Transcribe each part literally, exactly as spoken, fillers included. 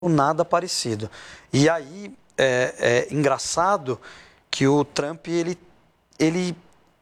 nada parecido. E aí é, é engraçado que o Trump ele, ele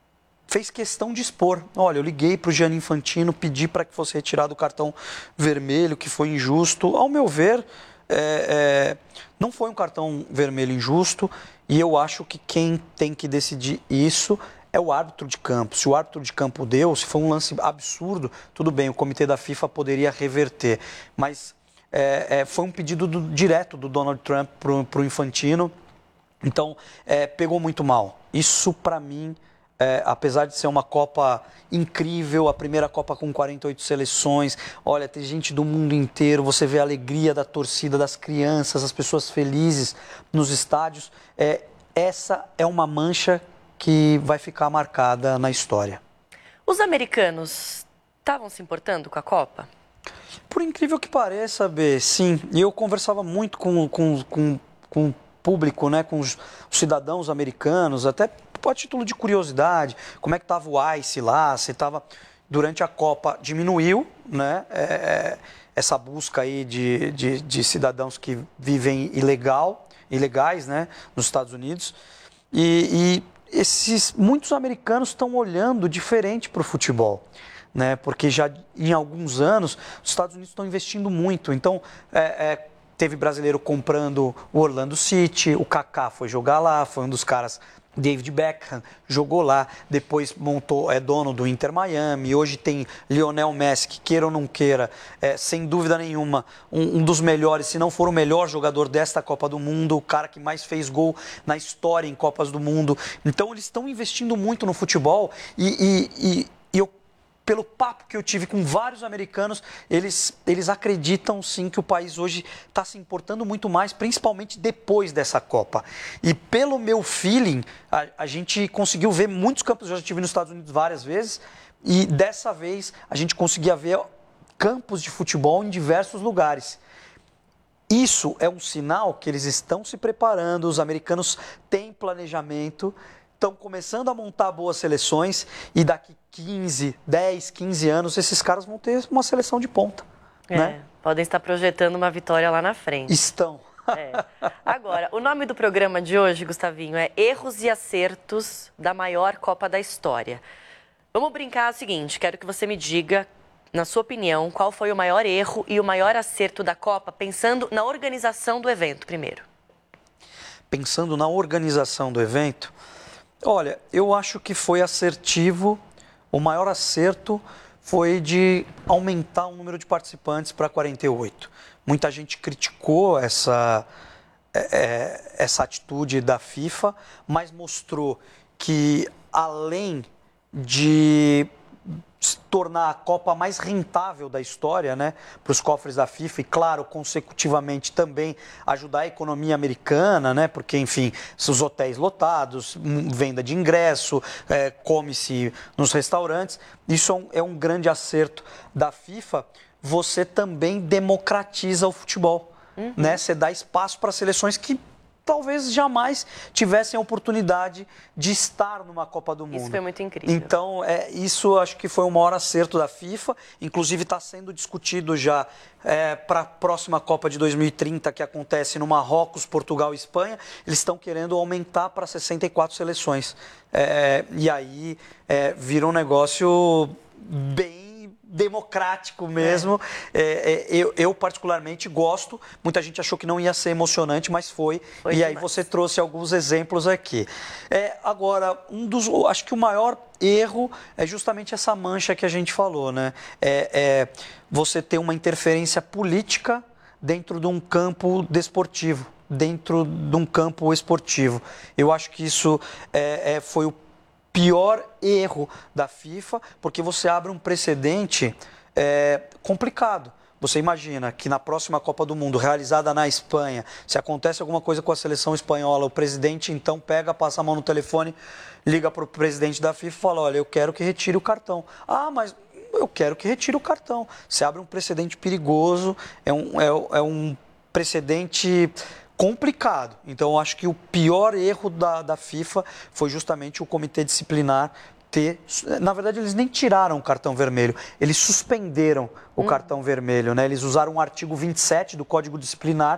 fez questão de expor. Olha, eu liguei para o Gianni Infantino, pedi para que fosse retirado o cartão vermelho, que foi injusto. Ao meu ver, é, é, não foi um cartão vermelho injusto, e eu acho que quem tem que decidir isso é o árbitro de campo. Se o árbitro de campo deu, se foi um lance absurdo, tudo bem, o comitê da FIFA poderia reverter. Mas é, é, foi um pedido do, direto do Donald Trump para o Infantino. Então, é, pegou muito mal. Isso, para mim, é, apesar de ser uma Copa incrível, a primeira Copa com quarenta e oito seleções, olha, tem gente do mundo inteiro, você vê a alegria da torcida, das crianças, as pessoas felizes nos estádios. É, essa é uma mancha que vai ficar marcada na história. Os americanos estavam se importando com a Copa? Por incrível que pareça, B, sim. E eu conversava muito com, com, com, com o público, né, com os cidadãos americanos, até a título de curiosidade, como é que estava o ICE lá, se estava... Durante a Copa diminuiu, né, é, essa busca aí de, de, de cidadãos que vivem ilegal, ilegais, né, nos Estados Unidos, e... e esses, muitos americanos estão olhando diferente para o futebol, né? Porque já em alguns anos os Estados Unidos estão investindo muito. Então, é, é, teve brasileiro comprando o Orlando City, o Kaká foi jogar lá, foi um dos caras, David Beckham, jogou lá, depois montou, é dono do Inter Miami, hoje tem Lionel Messi, que queira ou não queira, é, sem dúvida nenhuma, um, um dos melhores, se não for o melhor jogador desta Copa do Mundo, o cara que mais fez gol na história em Copas do Mundo. Então eles estão investindo muito no futebol e, e, e, e eu, pelo papo que eu tive com vários americanos, eles, eles acreditam sim que o país hoje está se importando muito mais, principalmente depois dessa Copa. E pelo meu feeling, a, a gente conseguiu ver muitos campos, eu já estive nos Estados Unidos várias vezes, e dessa vez a gente conseguia ver campos de futebol em diversos lugares. Isso é um sinal que eles estão se preparando, os americanos têm planejamento, estão começando a montar boas seleções e daqui quinze, dez, quinze anos esses caras vão ter uma seleção de ponta. É, né? Podem estar projetando uma vitória lá na frente. Estão. É. Agora, o nome do programa de hoje, Gustavinho, é Erros e Acertos da Maior Copa da História. Vamos brincar o seguinte, quero que você me diga, na sua opinião, qual foi o maior erro e o maior acerto da Copa, pensando na organização do evento primeiro. Pensando na organização do evento, olha, eu acho que foi assertivo, o maior acerto foi de aumentar o número de participantes para quarenta e oito. Muita gente criticou essa, é, essa atitude da FIFA, mas mostrou que além de se tornar a Copa mais rentável da história, né, para os cofres da FIFA e, claro, consecutivamente também ajudar a economia americana, né, porque, enfim, os hotéis lotados, venda de ingresso, é, come-se nos restaurantes, isso é um, é um grande acerto da FIFA. Você também democratiza o futebol, uhum. né, você dá espaço para seleções que talvez jamais tivessem a oportunidade de estar numa Copa do Mundo. Isso foi muito incrível. Então, é, isso acho que foi o maior acerto da FIFA, inclusive está sendo discutido já é, para a próxima Copa de dois mil e trinta, que acontece no Marrocos, Portugal e Espanha, eles estão querendo aumentar para sessenta e quatro seleções. É, e aí é, vira um negócio bem democrático mesmo. É. É, é, eu, eu particularmente gosto, muita gente achou que não ia ser emocionante, mas foi, foi e demais. Aí você trouxe alguns exemplos aqui. É, agora, um dos, acho que o maior erro é justamente essa mancha que a gente falou, né? É, é você ter uma interferência política dentro de um campo desportivo, dentro de um campo esportivo. Eu acho que isso é, é, foi o pior erro da FIFA, porque você abre um precedente é, complicado. Você imagina que na próxima Copa do Mundo, realizada na Espanha, se acontece alguma coisa com a seleção espanhola, o presidente então pega, passa a mão no telefone, liga para o presidente da FIFA e fala, olha, eu quero que retire o cartão. Ah, mas eu quero que retire o cartão. Você abre um precedente perigoso, é um, é, é um precedente complicado. Então, eu acho que o pior erro da, da FIFA foi justamente o comitê disciplinar ter... Na verdade, eles nem tiraram o cartão vermelho, eles suspenderam o hum. cartão vermelho, né? Eles usaram o artigo vinte e sete do Código Disciplinar